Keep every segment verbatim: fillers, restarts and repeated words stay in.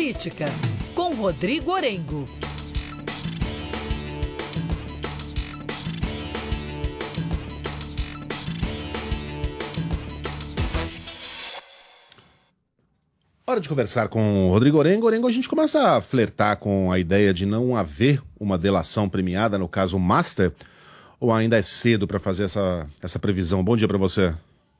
Política, com Rodrigo Orengo. Hora de conversar com o Rodrigo Orengo. Orengo, a gente começa a flertar com a ideia de não haver uma delação premiada, no caso Master, ou ainda é cedo para fazer essa, essa previsão? Bom dia para você.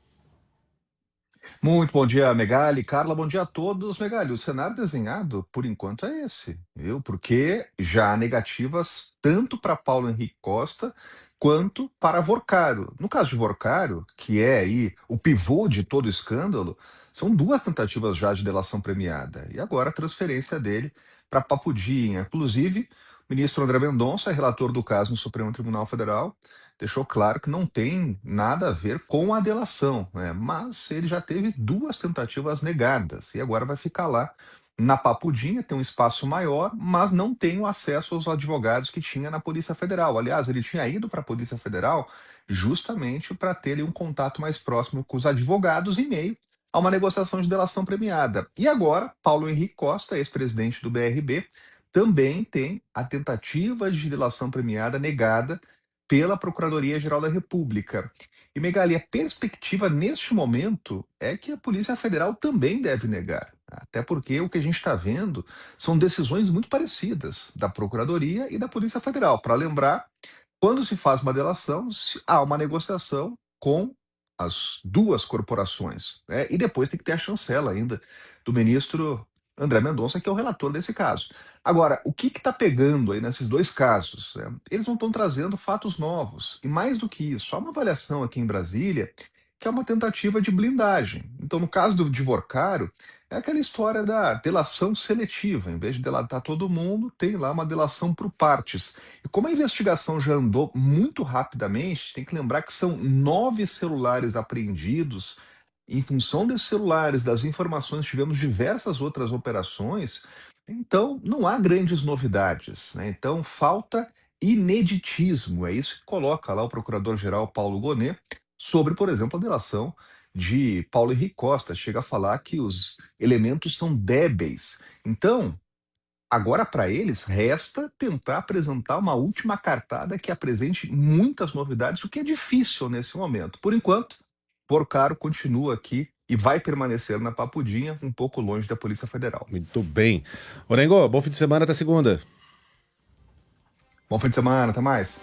Muito bom dia, Megali. Carla, bom dia a todos. Megali, o cenário desenhado, por enquanto, é esse, viu? Porque já há negativas tanto para Paulo Henrique Costa quanto para Vorcaro. No caso de Vorcaro, que é aí o pivô de todo o escândalo, são duas tentativas já de delação premiada. E agora a transferência dele para Papudinha. Inclusive, o ministro André Mendonça, relator do caso no Supremo Tribunal Federal, deixou claro que não tem nada a ver com a delação, né? Mas ele já teve duas tentativas negadas e agora vai ficar lá na Papudinha, tem um espaço maior, mas não tem o acesso aos advogados que tinha na Polícia Federal. Aliás, ele tinha ido para a Polícia Federal justamente para ter ali um contato mais próximo com os advogados em meio a uma negociação de delação premiada. E agora, Paulo Henrique Costa, ex-presidente do B R B, também tem a tentativa de delação premiada negada pela Procuradoria-Geral da República. E, Megali, a perspectiva neste momento é que a Polícia Federal também deve negar. Até porque o que a gente está vendo são decisões muito parecidas da Procuradoria e da Polícia Federal. Para lembrar, quando se faz uma delação, há uma negociação com as duas corporações, né? E depois tem que ter a chancela ainda do ministro André Mendonça, que é o relator desse caso. Agora, o que está pegando aí nesses dois casos? Né? Eles não estão trazendo fatos novos. E mais do que isso, há uma avaliação aqui em Brasília que é uma tentativa de blindagem. Então, no caso do Vorcaro, é aquela história da delação seletiva. Em vez de delatar todo mundo, tem lá uma delação por partes. E como a investigação já andou muito rapidamente, tem que lembrar que são nove celulares apreendidos. Em função desses celulares, das informações, tivemos diversas outras operações. Então, não há grandes novidades, né? Então, falta ineditismo. É isso que coloca lá o procurador-geral Paulo Gonet sobre, por exemplo, a delação de Paulo Henrique Costa. Chega a falar que os elementos são débeis. Então, agora para eles, resta tentar apresentar uma última cartada que apresente muitas novidades, o que é difícil nesse momento. Por enquanto, Vorcaro continua aqui e vai permanecer na Papudinha, um pouco longe da Polícia Federal. Muito bem. Orengo, bom fim de semana, até segunda. Bom fim de semana, até mais.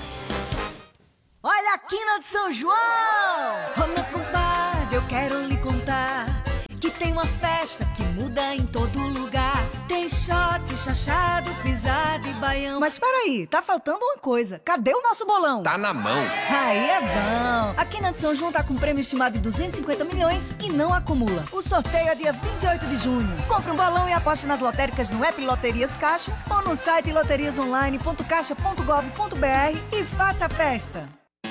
Olha a quina de São João! Ô meu compadre, eu quero lhe contar que tem uma festa que muda em todo lugar. Tem shot, chachado, pisada e baião. Mas peraí, tá faltando uma coisa. Cadê o nosso bolão? Tá na mão. Aí é bom. A Quina de São João tá com prêmio estimado de duzentos e cinquenta milhões e não acumula. O sorteio é dia vinte e oito de junho. Compre um balão e aposte nas lotéricas no app Loterias Caixa ou no site loterias online ponto caixa ponto gov ponto br e faça a festa.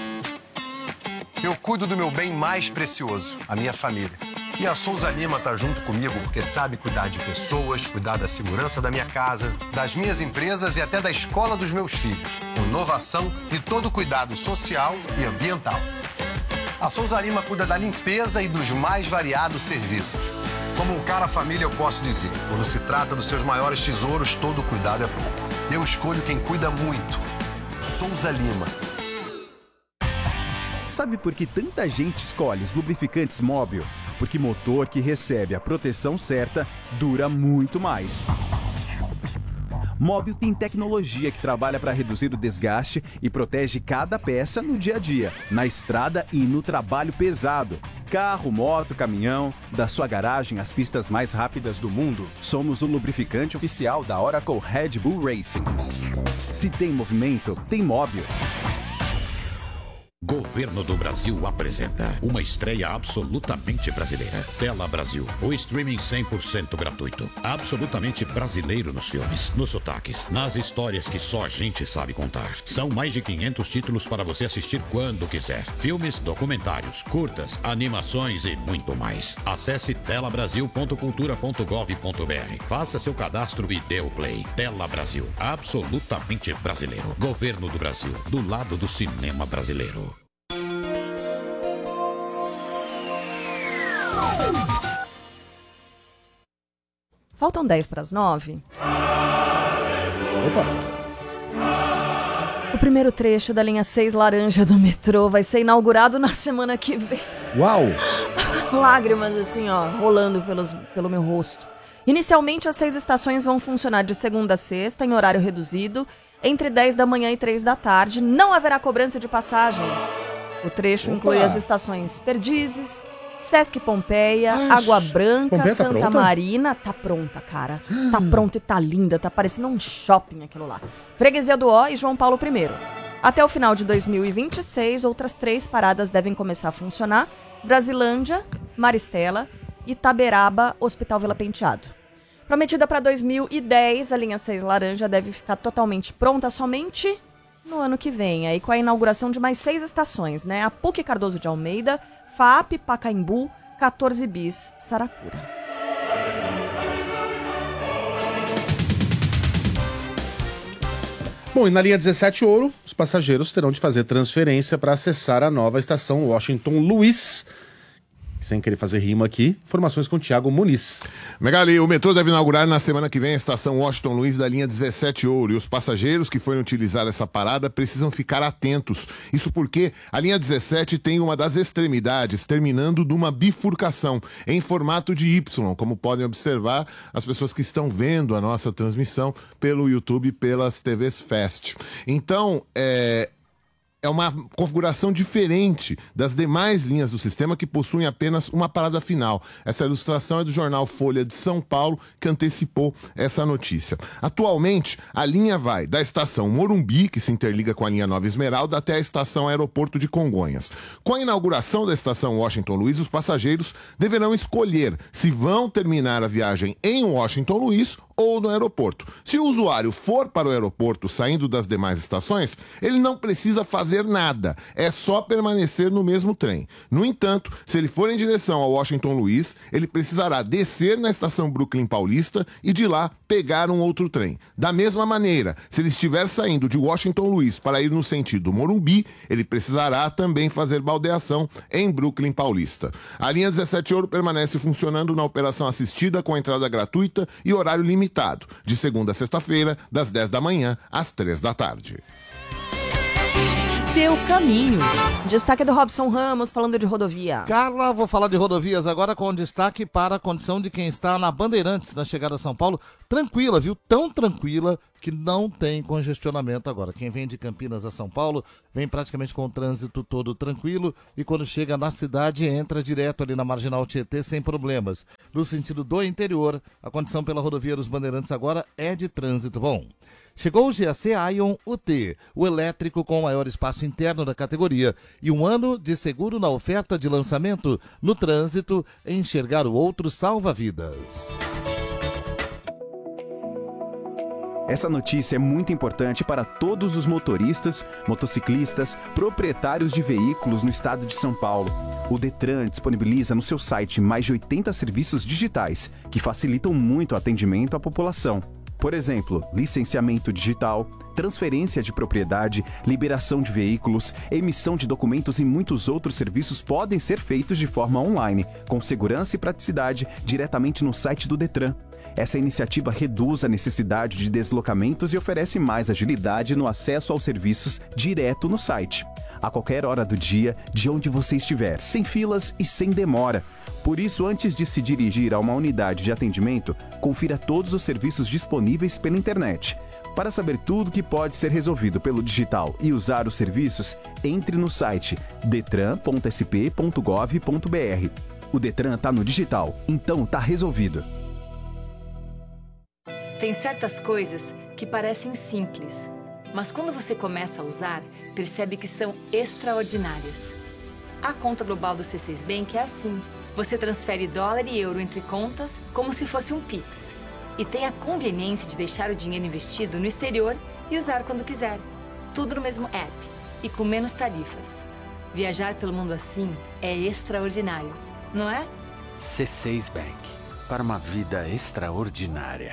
Eu cuido do meu bem mais precioso, a minha família. E a Souza Lima tá junto comigo porque sabe cuidar de pessoas, cuidar da segurança da minha casa, das minhas empresas e até da escola dos meus filhos. Com inovação e todo cuidado social e ambiental. A Souza Lima cuida da limpeza e dos mais variados serviços. Como um cara família, eu posso dizer, quando se trata dos seus maiores tesouros, todo cuidado é pouco. Eu escolho quem cuida muito. Souza Lima. Sabe por que tanta gente escolhe os lubrificantes Móbil? Porque motor que recebe a proteção certa dura muito mais. Móbil tem tecnologia que trabalha para reduzir o desgaste e protege cada peça no dia a dia, na estrada e no trabalho pesado. Carro, moto, caminhão, da sua garagem às pistas mais rápidas do mundo, somos o lubrificante oficial da Oracle Red Bull Racing. Se tem movimento, tem Móbil. Governo do Brasil apresenta uma estreia absolutamente brasileira. Tela Brasil, o streaming cem por cento gratuito. Absolutamente brasileiro nos filmes, nos sotaques, nas histórias que só a gente sabe contar. São mais de quinhentos títulos para você assistir quando quiser. Filmes, documentários, curtas, animações e muito mais. Acesse tela brasil ponto cultura ponto gov ponto br. Faça seu cadastro e dê o play. Tela Brasil, absolutamente brasileiro. Governo do Brasil, do lado do cinema brasileiro. Faltam dez para as nove. Opa! O primeiro trecho da linha seis laranja do metrô vai ser inaugurado na semana que vem. Uau! Lágrimas assim, ó, rolando pelos, pelo meu rosto. Inicialmente, as seis estações vão funcionar de segunda a sexta, em horário reduzido, entre dez da manhã e três da tarde. Não haverá cobrança de passagem. O trecho Opa. inclui as estações Perdizes, Sesc Pompeia, Acho. Água Branca, Pompeia tá Santa pronta? Marina. Tá pronta, cara. Tá pronta e tá linda. Tá parecendo um shopping aquilo lá. Freguesia do Ó e João Paulo I. Até o final de dois mil e vinte e seis, outras três paradas devem começar a funcionar. Brasilândia, Maristela, Itaberaba, Hospital Vila Penteado. Prometida para dois mil e dez, a linha seis laranja deve ficar totalmente pronta somente no ano que vem, aí com a inauguração de mais seis estações, né? A P U C Cardoso de Almeida, F A P, Pacaembu, quatorze bis, Saracura. Bom, e na linha dezessete Ouro, os passageiros terão de fazer transferência para acessar a nova estação Washington Luiz. Sem querer fazer rima aqui, informações com o Thiago Muniz. Megali, o metrô deve inaugurar na semana que vem a estação Washington Luiz da linha dezessete Ouro. E os passageiros que forem utilizar essa parada precisam ficar atentos. Isso porque a linha dezessete tem uma das extremidades terminando numa bifurcação em formato de Y, como podem observar as pessoas que estão vendo a nossa transmissão pelo YouTube e pelas T Vs Fast. Então, é... É uma configuração diferente das demais linhas do sistema que possuem apenas uma parada final. Essa ilustração é do jornal Folha de São Paulo, que antecipou essa notícia. Atualmente, a linha vai da estação Morumbi, que se interliga com a linha Nova Esmeralda, até a estação Aeroporto de Congonhas. Com a inauguração da estação Washington Luiz, os passageiros deverão escolher se vão terminar a viagem em Washington Luiz ou no aeroporto. Se o usuário for para o aeroporto saindo das demais estações, ele não precisa fazer nada, é só permanecer no mesmo trem. No entanto, se ele for em direção ao Washington Luiz, ele precisará descer na estação Brooklyn Paulista e de lá pegar um outro trem. Da mesma maneira, se ele estiver saindo de Washington Luiz para ir no sentido Morumbi, ele precisará também fazer baldeação em Brooklyn Paulista. A linha dezessete Ouro permanece funcionando na operação assistida com entrada gratuita e horário limitado, de segunda a sexta-feira, das dez da manhã às três da tarde. Seu caminho. Destaque do Robson Ramos, falando de rodovia. Carla, vou falar de rodovias agora com destaque para a condição de quem está na Bandeirantes, na chegada a São Paulo. Tranquila, viu? Tão tranquila que não tem congestionamento agora. Quem vem de Campinas a São Paulo vem praticamente com o trânsito todo tranquilo e quando chega na cidade entra direto ali na Marginal Tietê sem problemas. No sentido do interior, a condição pela rodovia dos Bandeirantes agora é de trânsito bom. Chegou o G A C Ion U T, o elétrico com o maior espaço interno da categoria e um ano de seguro na oferta de lançamento. No trânsito, enxergar o outro salva vidas. Essa notícia é muito importante para todos os motoristas, motociclistas, proprietários de veículos no estado de São Paulo. O Detran disponibiliza no seu site mais de oitenta serviços digitais que facilitam muito o atendimento à população. Por exemplo, licenciamento digital, transferência de propriedade, liberação de veículos, emissão de documentos e muitos outros serviços podem ser feitos de forma online, com segurança e praticidade, diretamente no site do Detran. Essa iniciativa reduz a necessidade de deslocamentos e oferece mais agilidade no acesso aos serviços direto no site. A qualquer hora do dia, de onde você estiver, sem filas e sem demora. Por isso, antes de se dirigir a uma unidade de atendimento, confira todos os serviços disponíveis pela internet. Para saber tudo que pode ser resolvido pelo digital e usar os serviços, entre no site detran ponto s p ponto gov ponto b r. O Detran está no digital, então está resolvido. Tem certas coisas que parecem simples, mas quando você começa a usar, percebe que são extraordinárias. A conta global do C seis Bank é assim. Você transfere dólar e euro entre contas como se fosse um Pix. E tem a conveniência de deixar o dinheiro investido no exterior e usar quando quiser. Tudo no mesmo app e com menos tarifas. Viajar pelo mundo assim é extraordinário, não é? C seis Bank. Para uma vida extraordinária.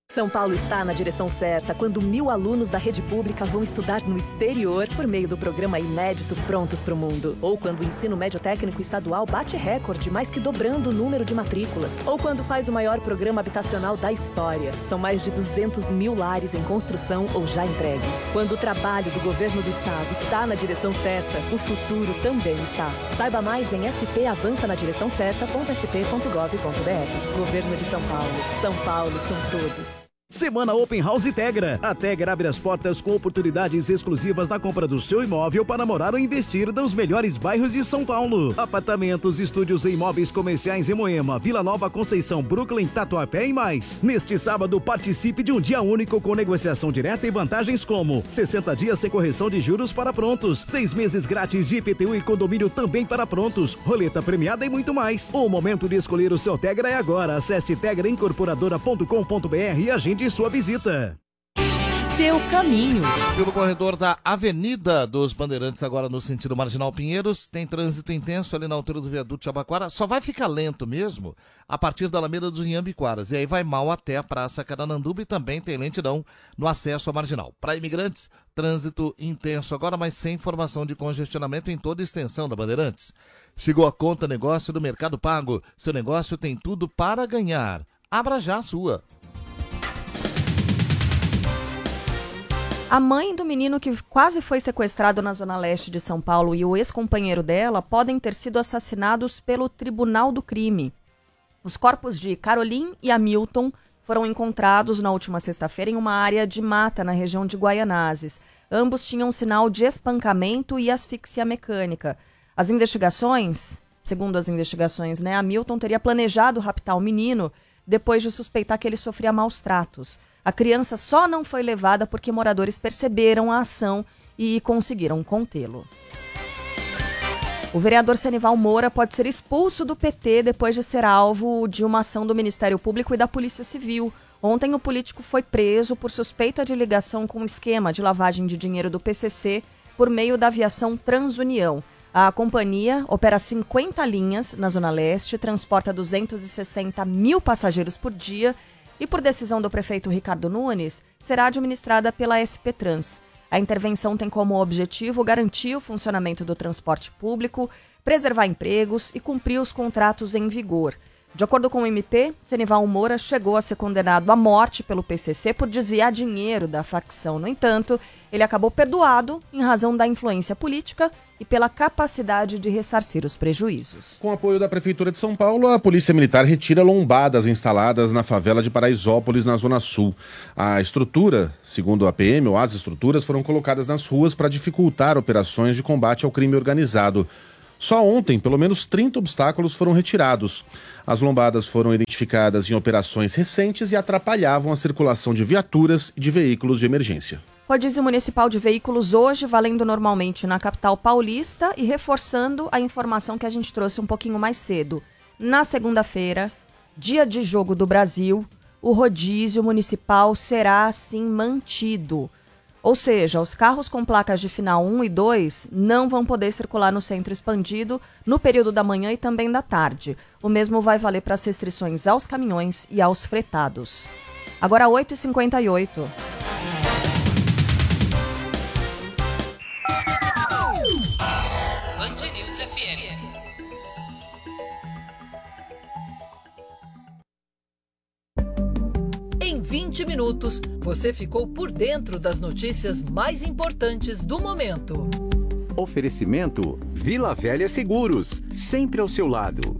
São Paulo está na direção certa quando mil alunos da rede pública vão estudar no exterior por meio do programa inédito Prontos para o Mundo. Ou quando o ensino médio técnico estadual bate recorde, mais que dobrando o número de matrículas. Ou quando faz o maior programa habitacional da história. São mais de duzentos mil lares em construção ou já entregues. Quando o trabalho do governo do estado está na direção certa, o futuro também está. Saiba mais em s p avança na direção certa ponto s p ponto gov ponto b r. Governo de São Paulo. São Paulo são todos. Semana Open House Tegra. A Tegra abre as portas com oportunidades exclusivas na compra do seu imóvel para morar ou investir nos melhores bairros de São Paulo. Apartamentos, estúdios e imóveis comerciais em Moema, Vila Nova, Conceição, Brooklyn, Tatuapé e mais. Neste sábado, participe de um dia único com negociação direta e vantagens como sessenta dias sem correção de juros para prontos, seis meses grátis de I P T U e condomínio também para prontos, roleta premiada e muito mais. O momento de escolher o seu Tegra é agora. Acesse tegra incorporadora ponto com ponto b r e agende de sua visita. Seu caminho. Pelo corredor da Avenida dos Bandeirantes, agora no sentido Marginal Pinheiros, tem trânsito intenso ali na altura do viaduto Jabaquara. Só vai ficar lento mesmo a partir da Alameda dos Inhambiquaras. E aí vai mal até a Praça Carananduba e também tem lentidão no acesso à Marginal. Para imigrantes, trânsito intenso agora, mas sem informação de congestionamento em toda a extensão da Bandeirantes. Chegou a conta negócio do Mercado Pago. Seu negócio tem tudo para ganhar. Abra já a sua. A mãe do menino que quase foi sequestrado na zona leste de São Paulo e o ex-companheiro dela podem ter sido assassinados pelo Tribunal do Crime. Os corpos de Caroline e Hamilton foram encontrados na última sexta-feira em uma área de mata na região de Guaianazes. Ambos tinham sinal de espancamento e asfixia mecânica. As investigações, segundo as investigações, né, Hamilton teria planejado raptar o menino depois de suspeitar que ele sofria maus tratos. A criança só não foi levada porque moradores perceberam a ação e conseguiram contê-lo. O vereador Senival Moura pode ser expulso do P T depois de ser alvo de uma ação do Ministério Público e da Polícia Civil. Ontem o político foi preso por suspeita de ligação com o esquema de lavagem de dinheiro do P C C por meio da aviação Transunião. A companhia opera cinquenta linhas na Zona Leste, transporta duzentos e sessenta mil passageiros por dia e, por decisão do prefeito Ricardo Nunes, será administrada pela S P Trans. A intervenção tem como objetivo garantir o funcionamento do transporte público, preservar empregos e cumprir os contratos em vigor. De acordo com o M P, Senival Moura chegou a ser condenado à morte pelo P C C por desviar dinheiro da facção. No entanto, ele acabou perdoado em razão da influência política e pela capacidade de ressarcir os prejuízos. Com apoio da Prefeitura de São Paulo, a Polícia Militar retira lombadas instaladas na favela de Paraisópolis, na Zona Sul. A estrutura, segundo a P M, ou as estruturas, foram colocadas nas ruas para dificultar operações de combate ao crime organizado. Só ontem, pelo menos trinta obstáculos foram retirados. As lombadas foram identificadas em operações recentes e atrapalhavam a circulação de viaturas e de veículos de emergência. Rodízio municipal de veículos hoje, valendo normalmente na capital paulista e reforçando a informação que a gente trouxe um pouquinho mais cedo. Na segunda-feira, dia de jogo do Brasil, o rodízio municipal será assim mantido. Ou seja, os carros com placas de final um e dois não vão poder circular no centro expandido no período da manhã e também da tarde. O mesmo vai valer para as restrições aos caminhões e aos fretados. Agora oito e cinquenta e oito. Band News F M. Em vinte minutos, você ficou por dentro das notícias mais importantes do momento. Oferecimento Vila Velha Seguros, sempre ao seu lado.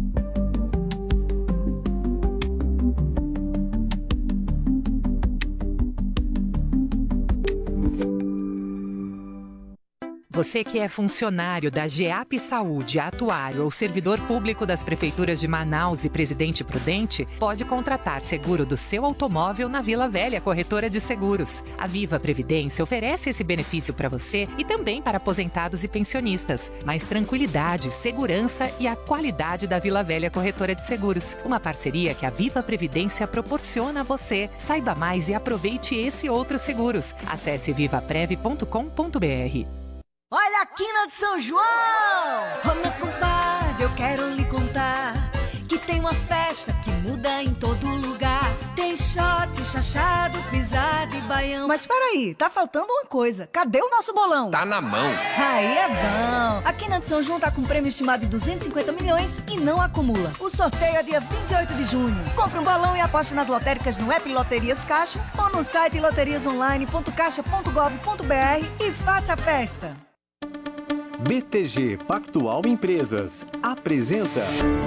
Você que é funcionário da GEAP Saúde, atuário ou servidor público das prefeituras de Manaus e Presidente Prudente, pode contratar seguro do seu automóvel na Vila Velha Corretora de Seguros. A Viva Previdência oferece esse benefício para você e também para aposentados e pensionistas. Mais tranquilidade, segurança e a qualidade da Vila Velha Corretora de Seguros. Uma parceria que a Viva Previdência proporciona a você. Saiba mais e aproveite esse e outros seguros. Acesse viva prev ponto com ponto b r. Olha a quina de São João! Ô meu compadre, eu quero lhe contar que tem uma festa que muda em todo lugar. Tem shot, chachado, pisada e baião. Mas peraí, tá faltando uma coisa. Cadê o nosso bolão? Tá na mão. Aí é bom. A Quinta de São João tá com prêmio estimado de duzentos e cinquenta milhões e não acumula. O sorteio é dia vinte e oito de junho. Compre um bolão e aposte nas lotéricas no app Loterias Caixa ou no site loterias online ponto caixa ponto gov ponto br e faça a festa. B T G Pactual Empresas apresenta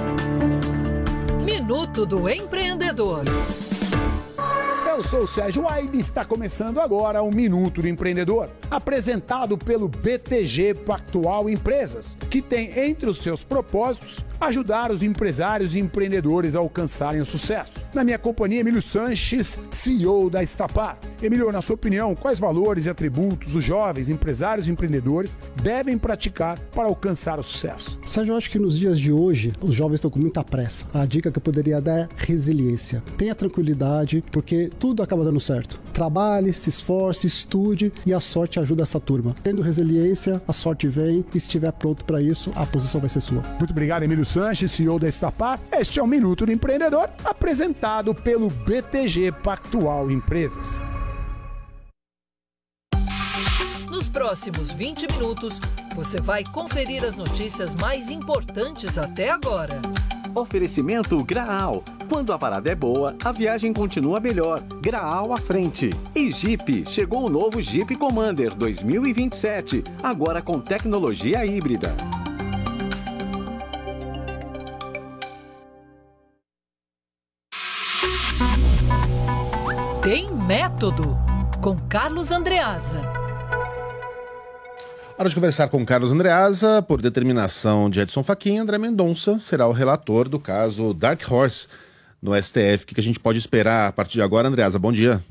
Minuto do Empreendedor. Eu sou o Sérgio Aibe e está começando agora o Minuto do Empreendedor, apresentado pelo B T G Pactual Empresas, que tem entre os seus propósitos ajudar os empresários e empreendedores a alcançarem o sucesso. Na minha companhia, Emílio Sanches, C E O da Estapar. Emílio, na sua opinião, quais valores e atributos os jovens empresários e empreendedores devem praticar para alcançar o sucesso? Sérgio, eu acho que nos dias de hoje, os jovens estão com muita pressa. A dica que eu poderia dar é resiliência. Tenha tranquilidade, porque tudo acaba dando certo. Trabalhe, se esforce, estude e a sorte ajuda essa turma. Tendo resiliência, a sorte vem e se estiver pronto para isso, a posição vai ser sua. Muito obrigado, Emílio Sanches, C E O da Estapar. Este é o Minuto do Empreendedor, apresentado pelo B T G Pactual Empresas. Nos próximos vinte minutos, você vai conferir as notícias mais importantes até agora. Oferecimento Graal. Quando a parada é boa, a viagem continua melhor. Graal à frente. E Jeep. Chegou o novo Jeep Commander dois mil e vinte e sete, agora com tecnologia híbrida. Tem Método, com Carlos Andreasa. Hora de conversar com Carlos Andreasa. Por determinação de Edson Fachin, André Mendonça será o relator do caso Dark Horse no S T F. O que a gente pode esperar a partir de agora, Andreasa? Bom dia.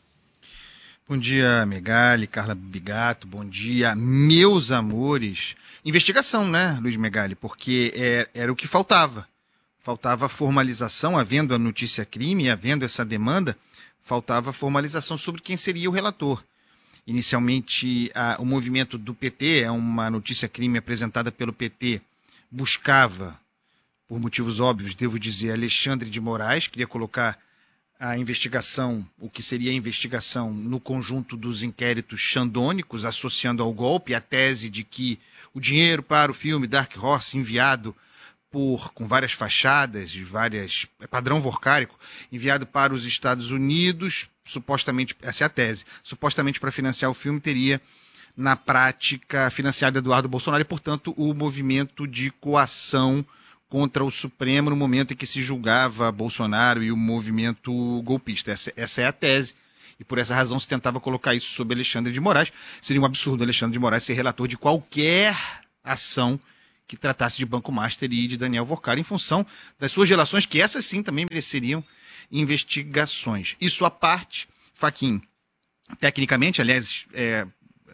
Bom dia, Megali, Carla Bigato, bom dia, meus amores. Investigação, né, Luiz Megali? Porque é, era o que faltava. Faltava formalização, havendo a notícia crime, havendo essa demanda, faltava formalização sobre quem seria o relator. Inicialmente, a, o movimento do P T, é uma notícia crime apresentada pelo P T, buscava, por motivos óbvios, devo dizer, Alexandre de Moraes, queria colocar a investigação, o que seria a investigação, no conjunto dos inquéritos xandônicos, associando ao golpe a tese de que o dinheiro para o filme Dark Horse enviado por, com várias fachadas, de várias, padrão vorcárico, enviado para os Estados Unidos, supostamente, essa é a tese, supostamente para financiar o filme, teria, na prática, financiado Eduardo Bolsonaro e, portanto, o movimento de coação contra o Supremo no momento em que se julgava Bolsonaro e o movimento golpista. Essa, essa é a tese. E por essa razão se tentava colocar isso sobre Alexandre de Moraes. Seria um absurdo Alexandre de Moraes ser relator de qualquer ação que tratasse de Banco Master e de Daniel Vorcari, em função das suas relações, que essas sim também mereceriam investigações. Isso à parte, Fachin, tecnicamente, aliás, é,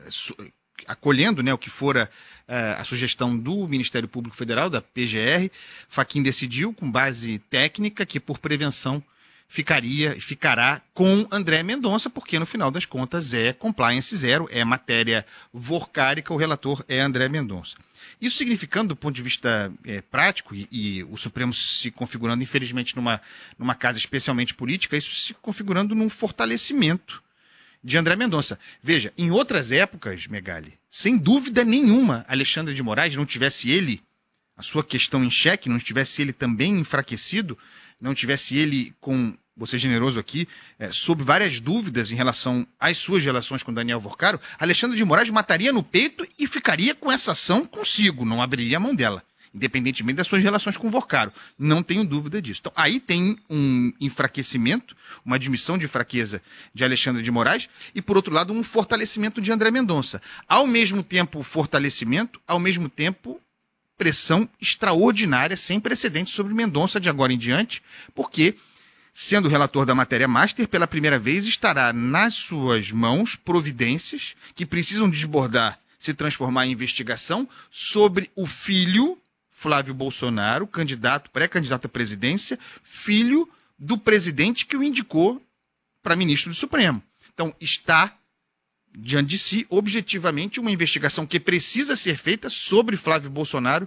acolhendo, né, o que fora é, a sugestão do Ministério Público Federal, da P G R, Fachin decidiu, com base técnica, que por prevenção ficaria e ficará com André Mendonça, porque no final das contas é compliance zero, é matéria vorcárica, o relator é André Mendonça. Isso significando, do ponto de vista é, prático, e, e o Supremo se configurando, infelizmente, numa, numa casa especialmente política, isso se configurando num fortalecimento de André Mendonça. Veja, em outras épocas, Megali, sem dúvida nenhuma, Alexandre de Moraes, não tivesse ele a sua questão em xeque, não tivesse ele também enfraquecido, não tivesse ele com, vou ser generoso aqui, é, sob várias dúvidas em relação às suas relações com Daniel Vorcaro, Alexandre de Moraes mataria no peito e ficaria com essa ação consigo, não abriria a mão dela, independentemente das suas relações com Vorcaro. Não tenho dúvida disso. Então, aí tem um enfraquecimento, uma admissão de fraqueza de Alexandre de Moraes e, por outro lado, um fortalecimento de André Mendonça. Ao mesmo tempo, fortalecimento, ao mesmo tempo, pressão extraordinária, sem precedentes sobre Mendonça de agora em diante, porque, sendo relator da matéria master, pela primeira vez estará nas suas mãos providências que precisam desbordar, se transformar em investigação sobre o filho, Flávio Bolsonaro, candidato, pré-candidato à presidência, filho do presidente que o indicou para ministro do Supremo. Então, está diante de si, objetivamente, uma investigação que precisa ser feita sobre Flávio Bolsonaro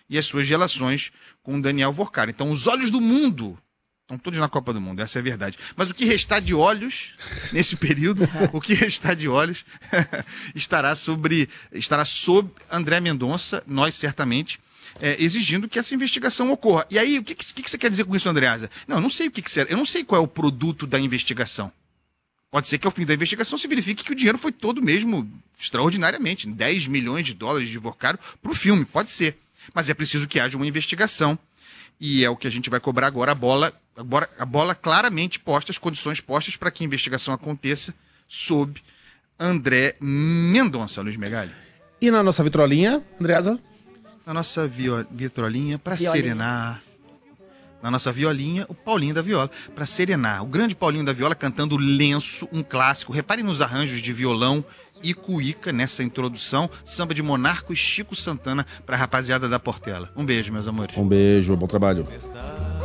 e as suas relações com o Daniel Vorkar. Então, os olhos do mundo estão todos na Copa do Mundo, essa é a verdade. Mas o que restar de olhos, nesse período, o que restar de olhos estará sobre, estará sob André Mendonça, nós certamente, é, exigindo que essa investigação ocorra. E aí, o que, que, que você quer dizer com isso, Andreasa? Não, eu não sei o que, que será, eu não sei qual é o produto da investigação. Pode ser que ao fim da investigação se verifique que o dinheiro foi todo mesmo extraordinariamente, dez milhões de dólares de Vorkar para o filme, pode ser. Mas é preciso que haja uma investigação. E é o que a gente vai cobrar agora, a bola, agora, a bola claramente posta, as condições postas para que a investigação aconteça sob André Mendonça, Luiz Megali. E na nossa vitrolinha, Andreasa? Na nossa vio, vitrolinha, para Violinha. serenar. Na nossa violinha, o Paulinho da Viola, para serenar. O grande Paulinho da Viola cantando Lenço, um clássico. Reparem nos arranjos de violão e cuíca nessa introdução. Samba de Monarco e Chico Santana para a rapaziada da Portela. Um beijo, meus amores. Um beijo, bom trabalho.